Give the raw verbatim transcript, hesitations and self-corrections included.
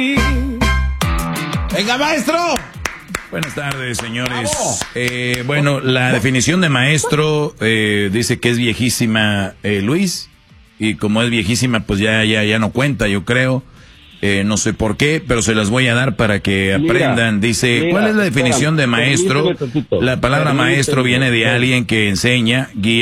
Venga, maestro. Buenas tardes, señores. Eh, bueno, la definición de maestro eh, dice que es viejísima, eh, Luis, y como es viejísima, pues ya, ya, ya no cuenta, yo creo. Eh, no sé por qué, pero se las voy a dar para que aprendan. Mira, Dice, mira, ¿cuál es la definición espérame, de maestro? permíteme tantito, La palabra permíteme, maestro viene de alguien que enseña, guía.